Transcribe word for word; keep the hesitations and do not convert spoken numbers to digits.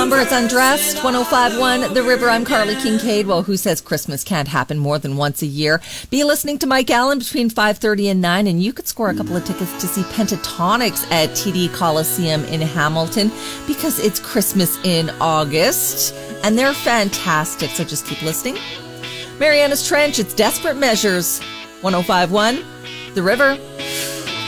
number. It's Undressed, one oh five point one The River. I'm Carly Kincaid. Well, who says Christmas can't happen more than once a year? Be listening to Mike Allen between five thirty and nine, and you could score a couple of tickets to see Pentatonics at T D Coliseum in Hamilton because it's Christmas in August, and they're fantastic, so just keep listening. Mariana's Trench, it's Desperate Measures, one oh five point one The River.